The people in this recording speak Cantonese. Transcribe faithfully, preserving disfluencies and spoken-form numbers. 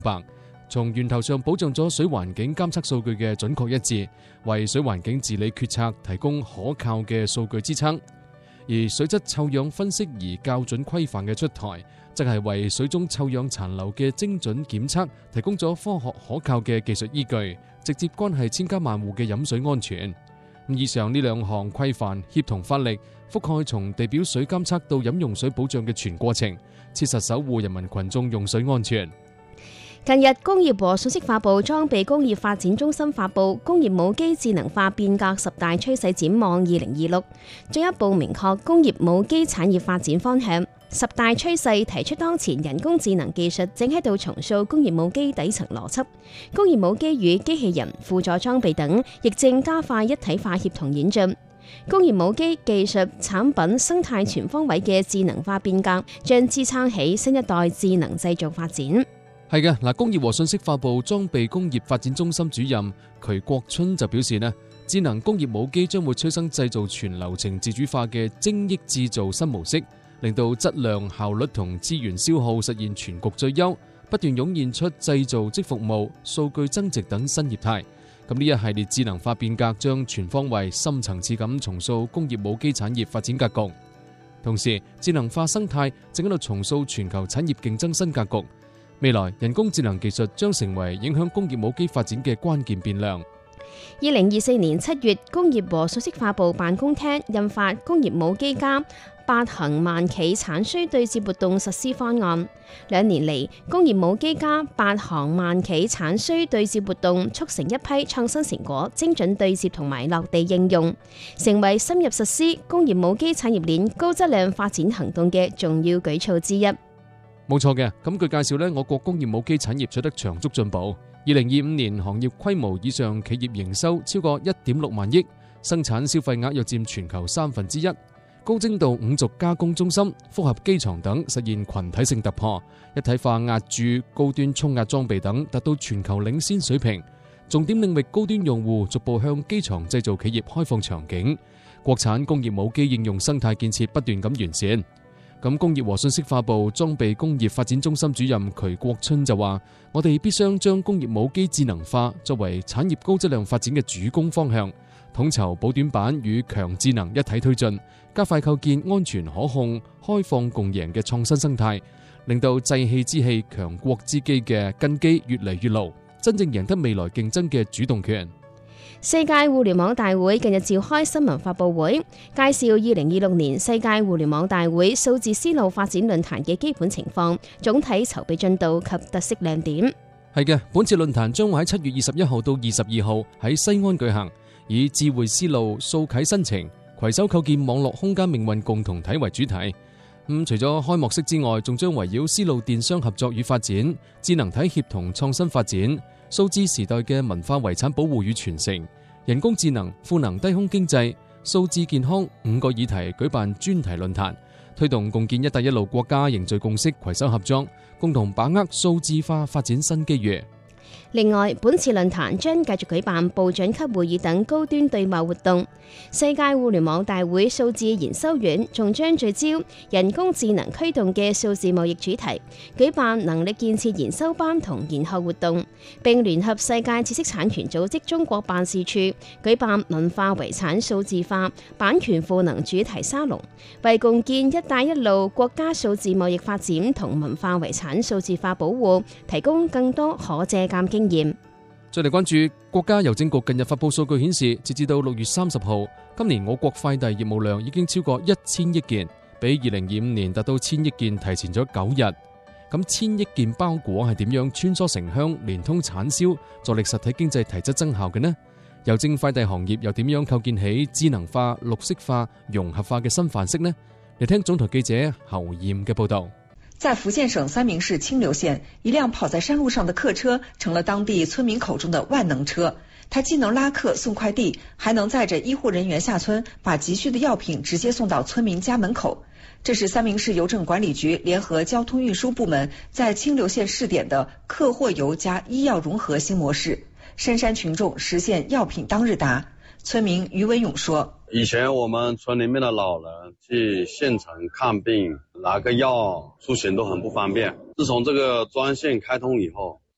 白，從源頭上保障咗水環境監測數據嘅準確一致，為水環境治理決策提供可靠嘅數據支撐。而水質臭氧分析儀校準規範嘅出台，則係為水中臭氧殘留嘅精準檢測提供咗科學可靠嘅技術依據，直接關係千家萬戶嘅飲水安全。以上呢兩項規範協同發力，覆蓋從地表水監測到飲用水保障嘅全過程，切實守護人民群眾用水安全。 近日，工業和信息化部裝備工業發展中心發布《工業母機智能化變革十大趨勢展望二零二六》，進一步明確工業母機產業發展方向。十大趨勢提出，當前人工智能技術正喺度重塑工業母機底層邏輯，工業母機與機器人、輔助裝備等亦正加快一體化協同演進。工業母機技術產品生態全方位嘅智能化變革，將支撐起新一代智能製造發展。 係嘅，嗱，工業和信息化部裝備工業發展中心主任渠國春就表示呢，智能工業母機將會催生製造全流程自主化嘅精益製造新模式，令到質量、效率同資源消耗實現全局最優，不斷湧現出製造即服務、數據增值等新業態。咁呢一系列智能化變革將全方位、深層次咁重塑工業母機產業發展格局。同時，智能化生態正喺度重塑全球產業競爭新格局。未來人工智能技術將成為影響工業母機發展嘅關鍵變量。 二零二四年七月，工業和信息化部辦公廳印發《工業母機加八行萬企產需對接活動實施方案》。兩年嚟，工業母機加八行萬企產需對接活動促成一批創新成果精準對接同埋落地應用，成為深入實施工業母機產業鏈高質量發展行動嘅重要舉措之一。 冇錯嘅，咁據介紹呢，我國工業母機產業取得長足進步。二零二五年行業規模以上企業營收超過一點六萬億，生產消費額約佔全球三分之一。高精度五軸加工中心、複合機床等實現群體性突破，一體化壓鑄、高端衝壓裝備等達到全球領先水平。重點領域高端用戶逐步向機床製造企業開放場景，國產工業母機應用生態建設不斷咁完善。咁工業和信息化部裝備工業發展中心主任渠國春就話：我哋必須將工業母機智能化作為產業高質量發展嘅主攻方向，統籌補短板與強智能一體推進，加快構建安全可控、開放共贏嘅創新生態，令到製器之器、強國之機嘅根基越嚟越牢，真正贏得未來競爭嘅主動權。 世界互聯網大會近日召開新聞發佈會，介紹二零二六年世界互聯網大會數字絲路發展論壇嘅基本情況、總體籌備進度及特色亮點。 係嘅，本次論壇將會喺七月二十一號到二十二號喺西安舉行，以智慧絲路掃啟新程，攜手構建網絡空間命運共同體為主題。咁、嗯、除咗開幕式之外，仲將圍繞絲路電商合作與發展、智能體協同創新發展、數字時代嘅文化遺產保護與傳承、人工智能、賦能低空經濟、數字健康五個議題舉辦專題論壇，推動共建一帶一路國家凝聚共識，攜手合作，共同把握數字化發展新機遇。 另外，本次論壇將繼續舉辦部長級會議等高端對貿活動。世界互聯網大會數字研修院仲將聚焦人工智能驅動嘅數字貿易主題，舉辦能力建設研修班同研學活動，並聯合世界知識產權組織中國辦事處舉辦文化遺產數字化版權賦能主題沙龍，為共建一帶一路國家數字貿易發展同文化遺產數字化保護提供更多可借鑑經驗。 再嚟關注國家郵政局近日發布數據顯示，截至到六月三十號，今年我國快遞業務量已經超過一千億件，比二零二五年達到千億件提前咗九日。咁千億件包裹係點樣穿梭城鄉，連通產銷，助力實體經濟提質增效嘅呢？郵政快遞行業又點樣構建起智能化、綠色化、融合化嘅新範式呢？嚟聽總台記者侯艷嘅報道。 在福建省三明市清流縣，一輛跑在山路上的客車成了當地村民口中的萬能車。它既能拉客送快遞，還能載着醫護人員下村，把急需的藥品直接送到村民家門口。這是三明市郵政管理局聯合交通運輸部門在清流縣試點的客貨郵加醫藥融合新模式，深山群眾實現藥品當日達。村民余文勇說： 以前我們村裏面的老人去縣城看病拿個藥出行都很不方便，自從這個專線開通以後，